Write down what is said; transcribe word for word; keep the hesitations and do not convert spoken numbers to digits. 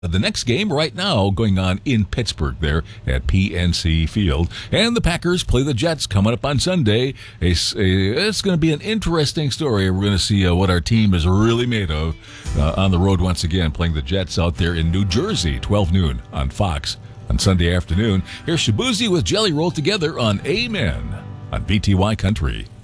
The next game right now going on in Pittsburgh there at P N C Field. And the Packers play the Jets coming up on Sunday. It's, it's going to be an interesting story. We're going to see uh, what our team is really made of uh, on the road once again, playing the Jets out there in New Jersey, twelve noon on Fox on Sunday afternoon. Here's Shabuzi with Jelly Roll together on Amen on B T Y Country.